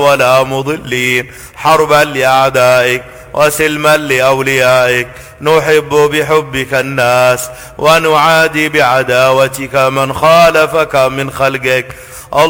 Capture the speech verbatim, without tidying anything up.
ولا مضلين، حربا لأعدائك وسلما لأوليائك. نحب بحبك الناس ونعادي بعداوتك من خالفك من خلقك.